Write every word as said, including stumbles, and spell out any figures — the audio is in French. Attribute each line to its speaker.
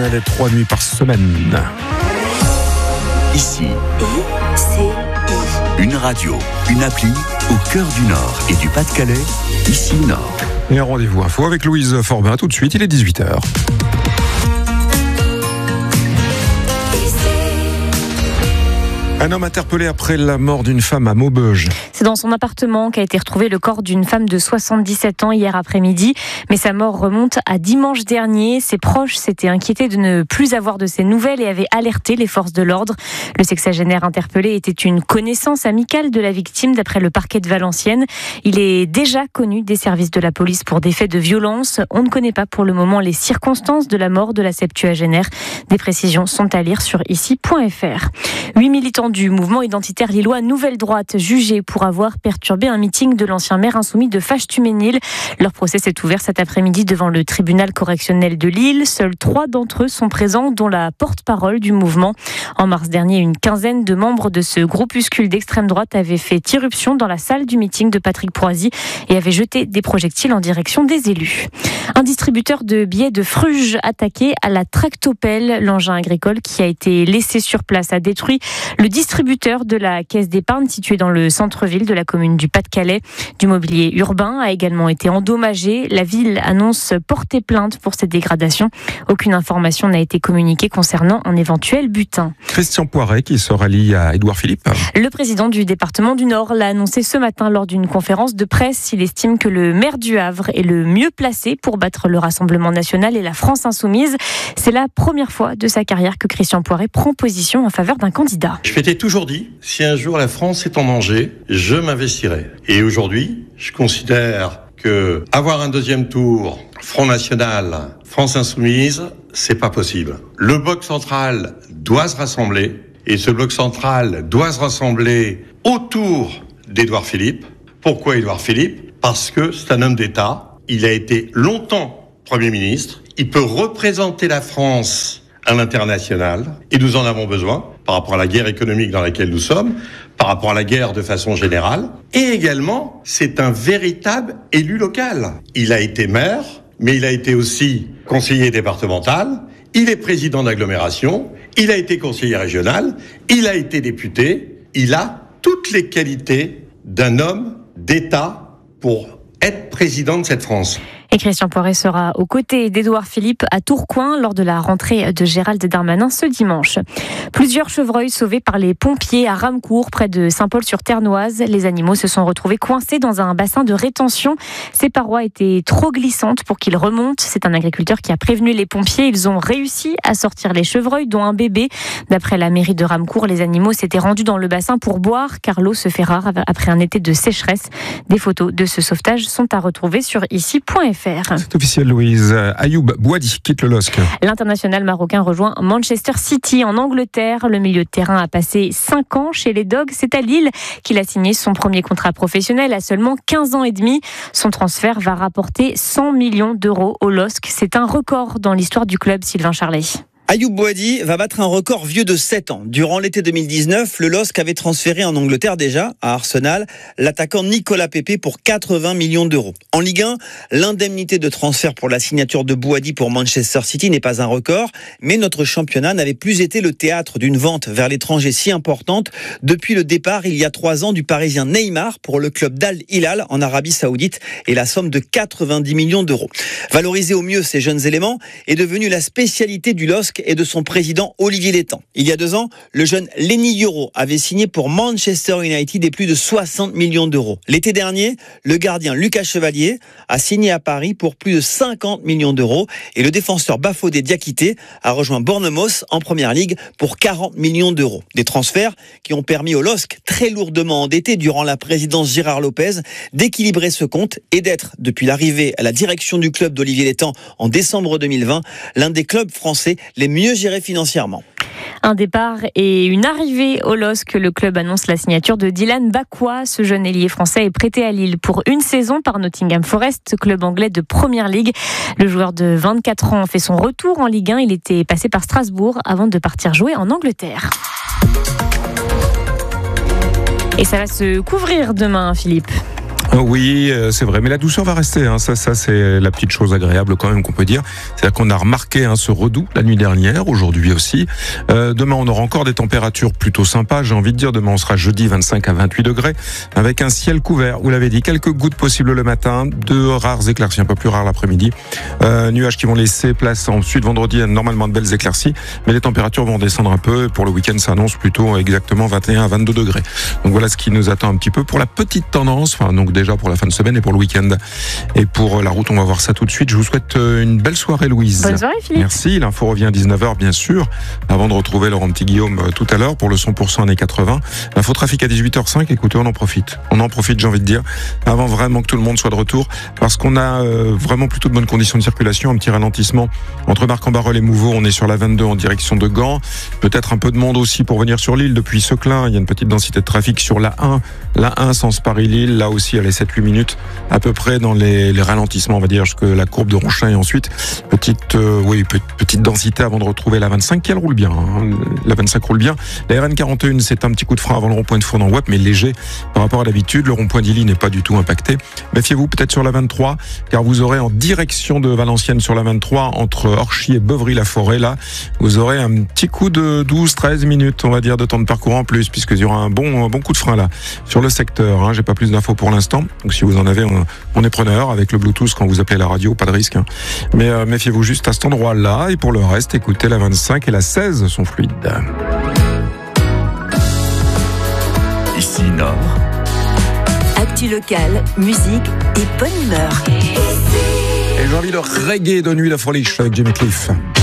Speaker 1: les trois nuits par semaine.
Speaker 2: Ici, une radio, une appli au cœur du Nord et du Pas-de-Calais, ici Nord.
Speaker 1: Et un rendez-vous info avec Louise Forbin. Tout de suite, il est dix-huit heures. Un homme interpellé après la mort d'une femme à Maubeuge.
Speaker 3: C'est dans son appartement qu'a été retrouvé le corps d'une femme de soixante-dix-sept ans hier après-midi. Mais sa mort remonte à dimanche dernier. Ses proches s'étaient inquiétés de ne plus avoir de ses nouvelles et avaient alerté les forces de l'ordre. Le sexagénaire interpellé était une connaissance amicale de la victime d'après le parquet de Valenciennes. Il est déjà connu des services de la police pour des faits de violence. On ne connaît pas pour le moment les circonstances de la mort de la septuagénaire. Des précisions sont à lire sur ici point f r. Huit militants du mouvement identitaire lillois Nouvelle Droite jugés pour avoir perturbé un meeting de l'ancien maire insoumis de Fâche-Tuménil. Leur procès s'est ouvert cet après-midi devant le tribunal correctionnel de Lille. Seuls trois d'entre eux sont présents, dont la porte-parole du mouvement. En mars dernier, une quinzaine de membres de ce groupuscule d'extrême droite avaient fait irruption dans la salle du meeting de Patrick Proisy et avaient jeté des projectiles en direction des élus. Un distributeur de billets de Fruges attaqué à la tractopelle. L'engin agricole qui a été laissé sur place a détruit le distributeur de la caisse d'épargne située dans le centre-ville de la commune du Pas-de-Calais. Du mobilier urbain a également été endommagé. La ville annonce porter plainte pour cette dégradation. Aucune information n'a été communiquée concernant un éventuel butin.
Speaker 1: Christian Poiret qui se rallie à Édouard Philippe.
Speaker 3: Le président du département du Nord l'a annoncé ce matin lors d'une conférence de presse. Il estime que le maire du Havre est le mieux placé pour battre le Rassemblement national et la France insoumise. C'est la première fois de sa carrière que Christian Poiret prend position en faveur d'un candidat.
Speaker 4: Je m'étais toujours dit, si un jour la France est en danger, je m'investirai. Et aujourd'hui, je considère que avoir un deuxième tour, Front National, France Insoumise, c'est pas possible. Le bloc central doit se rassembler, et ce bloc central doit se rassembler autour d'Édouard Philippe. Pourquoi Édouard Philippe ? Parce que c'est un homme d'État, il a été longtemps Premier ministre, il peut représenter la France à l'international, et nous en avons besoin, par rapport à la guerre économique dans laquelle nous sommes, par rapport à la guerre de façon générale, et également, c'est un véritable élu local. Il a été maire, mais il a été aussi conseiller départemental, il est président d'agglomération, il a été conseiller régional, il a été député, il a toutes les qualités d'un homme d'État pour être président de cette France.
Speaker 3: Et Christian Poiret sera aux côtés d'Édouard Philippe à Tourcoing lors de la rentrée de Gérald Darmanin ce dimanche. Plusieurs chevreuils sauvés par les pompiers à Ramecourt, près de Saint-Paul-sur-Ternoise. Les animaux se sont retrouvés coincés dans un bassin de rétention. Ces parois étaient trop glissantes pour qu'ils remontent. C'est un agriculteur qui a prévenu les pompiers. Ils ont réussi à sortir les chevreuils, dont un bébé. D'après la mairie de Ramecourt, les animaux s'étaient rendus dans le bassin pour boire, car l'eau se fait rare après un été de sécheresse. Des photos de ce sauvetage sont à retrouver sur ici point f r.
Speaker 1: C'est officiel, Louise. Ayoub Bouadi quitte le L O S C.
Speaker 3: L'international marocain rejoint Manchester City en Angleterre. Le milieu de terrain a passé cinq ans chez les Dogs. C'est à Lille qu'il a signé son premier contrat professionnel à seulement quinze ans et demi. Son transfert va rapporter cent millions d'euros au L O S C. C'est un record dans l'histoire du club, Sylvain Charlet.
Speaker 5: Ayoub Bouadi va battre un record vieux de sept ans. Durant l'été deux mille dix-neuf, le L O S C avait transféré en Angleterre déjà, à Arsenal, l'attaquant Nicolas Pepe pour quatre-vingts millions d'euros. En Ligue un, l'indemnité de transfert pour la signature de Bouadi pour Manchester City n'est pas un record, mais notre championnat n'avait plus été le théâtre d'une vente vers l'étranger si importante depuis le départ il y a trois ans du Parisien Neymar pour le club d'Al Hilal en Arabie Saoudite et la somme de quatre-vingt-dix millions d'euros. Valoriser au mieux ces jeunes éléments est devenu la spécialité du L O S C et de son président Olivier Létang. Il y a deux ans, le jeune Lenny Yoro avait signé pour Manchester United et plus de soixante millions d'euros. L'été dernier, le gardien Lucas Chevalier a signé à Paris pour plus de cinquante millions d'euros et le défenseur Bafodé Diakité a rejoint Bournemouth en première ligue pour quarante millions d'euros. Des transferts qui ont permis au L O S C, très lourdement endetté durant la présidence Gérard Lopez, d'équilibrer ce compte et d'être, depuis l'arrivée à la direction du club d'Olivier Létang en décembre deux mille vingt, l'un des clubs français les mieux gérés financièrement.
Speaker 3: Un départ et une arrivée au L O S C. Le club annonce la signature de Dylan Bakwa. Ce jeune ailier français est prêté à Lille pour une saison par Nottingham Forest, club anglais de Première Ligue. Le joueur de vingt-quatre ans fait son retour en Ligue un. Il était passé par Strasbourg avant de partir jouer en Angleterre. Et ça va se couvrir demain, Philippe.
Speaker 1: Oui, c'est vrai, mais la douceur va rester. Hein. Ça, ça, c'est la petite chose agréable quand même qu'on peut dire. C'est-à-dire qu'on a remarqué hein, ce redout la nuit dernière, aujourd'hui aussi. Euh, demain, on aura encore des températures plutôt sympas. J'ai envie de dire, demain, on sera jeudi vingt-cinq à vingt-huit degrés, avec un ciel couvert. Vous l'avez dit, quelques gouttes possibles le matin, de rares éclaircies, un peu plus rares l'après-midi. Euh, nuages qui vont laisser place ensuite vendredi à normalement de belles éclaircies, mais les températures vont descendre un peu. Pour le week-end, ça annonce plutôt exactement vingt et un à vingt-deux degrés. Donc voilà ce qui nous attend un petit peu pour la petite tendance. Enfin, donc déjà pour la fin de semaine et pour le week-end. Et pour la route, on va voir ça tout de suite. Je vous souhaite une belle soirée, Louise.
Speaker 3: Bonne soirée, Philippe.
Speaker 1: Merci. L'info revient à dix-neuf heures, bien sûr, avant de retrouver Laurent Petit-Guillaume tout à l'heure pour le cent pour cent années quatre-vingts. L'info trafic à dix-huit heures cinq. Écoutez, on en profite. On en profite, j'ai envie de dire, avant vraiment que tout le monde soit de retour, parce qu'on a euh, vraiment plutôt de bonnes conditions de circulation. Un petit ralentissement entre Marc-en-Barœul et Mouveau. On est sur la vingt-deux en direction de Gand. Peut-être un peu de monde aussi pour venir sur l'île depuis Seclin. Il y a une petite densité de trafic sur la un. La un, sens Paris-Lille. Là aussi, elle est sept huit minutes à peu près dans les, les ralentissements, on va dire, jusque la courbe de Ronchin et ensuite petite, euh, oui, petite densité avant de retrouver la vingt-cinq qui elle roule bien. Hein. La vingt-cinq roule bien. La R N quarante et un, c'est un petit coup de frein avant le rond-point de Fournes en Web, mais léger par rapport à d'habitude. Le rond-point d'Illy n'est pas du tout impacté. Méfiez-vous peut-être sur la vingt-trois, car vous aurez en direction de Valenciennes sur la vingt-trois entre Orchy et Beuvry-la-Forêt. Là, vous aurez un petit coup de douze treize minutes, on va dire, de temps de parcours en plus, puisqu'il y aura un bon, un bon coup de frein là sur le secteur. Hein. J'ai pas plus d'infos pour l'instant. Donc si vous en avez, on, on est preneur avec le Bluetooth quand vous appelez la radio, pas de risque. Hein. Mais euh, méfiez-vous juste à cet endroit-là. Et pour le reste, écoutez, la vingt-cinq et la seize sont fluides.
Speaker 2: Ici Nord.
Speaker 6: Actu locale, musique et bonne humeur.
Speaker 1: Et j'ai envie de reggae de nuit la folie avec Jimmy Cliff.